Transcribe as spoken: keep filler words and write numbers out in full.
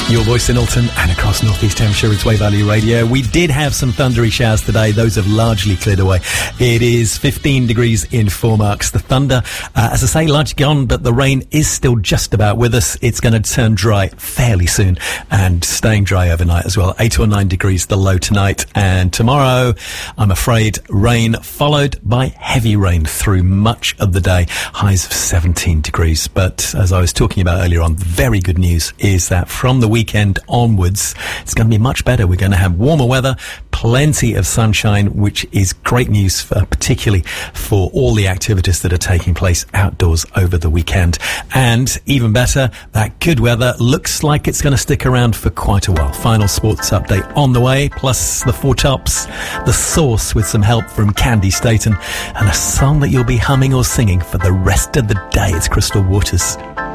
Your voice in Alton and across North East Hampshire, it's Wave Valley Radio. We did have some thundery showers today. Those have largely cleared away. It is fifteen degrees in Foremarks. The thunder, uh, as I say, largely gone, but the rain is still just about with us. It's going to turn dry fairly soon and staying dry overnight as well. Eight or nine degrees the low tonight. And tomorrow, I'm afraid, rain followed by heavy rain through much of the day. Highs of seventeen degrees. But as I was talking about earlier on, very good news is that from the week weekend onwards, it's going to be much better. We're going to have warmer weather, plenty of sunshine, which is great news, for, particularly for all the activities that are taking place outdoors over the weekend. And even better, that good weather looks like it's going to stick around for quite a while. Final sports update on the way, plus the Four Tops, The Source with some help from Candy Staten, and a song that you'll be humming or singing for the rest of the day. It's Crystal Waters.